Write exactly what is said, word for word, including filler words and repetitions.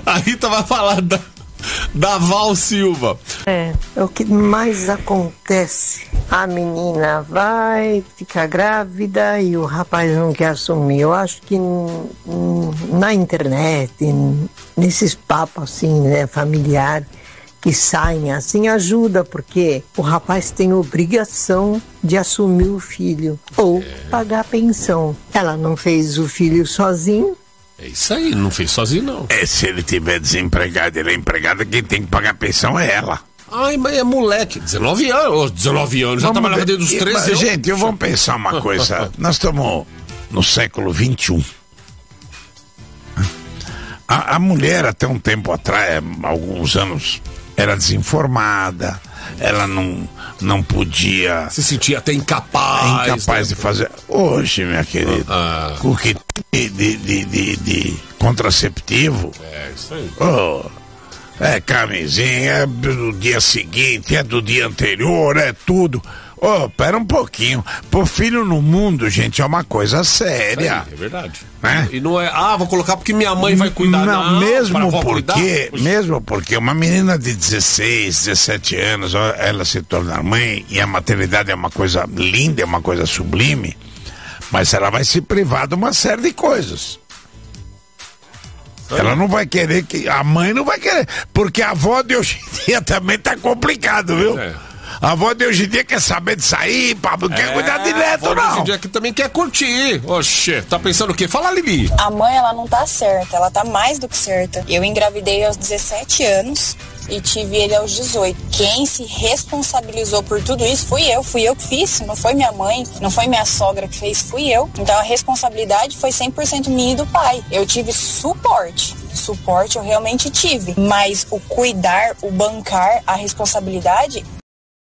A Rita vai falar da, da Val Silva. É, é o que mais acontece. A menina vai ficar grávida e o rapaz não quer assumir. Eu acho que n- n- na internet, n- nesses papos assim, né, familiar, que saem assim, ajuda, porque o rapaz tem obrigação de assumir o filho ou pagar a pensão. Ela não fez o filho sozinho. É isso aí, não fez sozinho não. É, se ele tiver desempregado, ele é empregado, quem tem que pagar a pensão é ela. Ai, mas é moleque, dezenove anos, dezenove anos, já trabalhava desde os treze anos. Gente, eu vou pensar uma coisa, nós estamos no século vinte e um. A, a mulher até um tempo atrás, alguns anos, era desinformada, ela não, não podia... Se sentia até incapaz. Incapaz né? de fazer. Hoje, minha querida, Ah. com o que tem de, de, de, de contraceptivo, É, isso aí. oh, é camisinha, é do dia seguinte, é do dia anterior, é tudo. Oh, pera um pouquinho. Pôr filho no mundo, gente, é uma coisa séria. É verdade. Né? E não é, ah, vou colocar porque minha mãe vai cuidar. Não, não mesmo pra porque, cuidar. mesmo porque uma menina de dezesseis, dezessete anos, ó, ela se torna mãe e a maternidade é uma coisa linda, é uma coisa sublime, mas ela vai se privar de uma série de coisas. Ela não vai querer que, a mãe não vai querer, porque a avó de hoje em dia também tá complicado, viu? É. A avó de hoje em dia quer saber de sair, pá, não quer É, cuidar de neto, Hoje em não. dia que também quer curtir. Oxê, tá pensando o quê? Fala, Lili. A mãe, ela não tá certa, ela tá mais do que certa. Eu engravidei aos dezessete anos e tive ele aos dezoito. Quem se responsabilizou por tudo isso fui eu, fui eu que fiz, não foi minha mãe, não foi minha sogra que fez, fui eu. Então a responsabilidade foi cem por cento minha e do pai. Eu tive suporte, suporte eu realmente tive, mas o cuidar, o bancar, a responsabilidade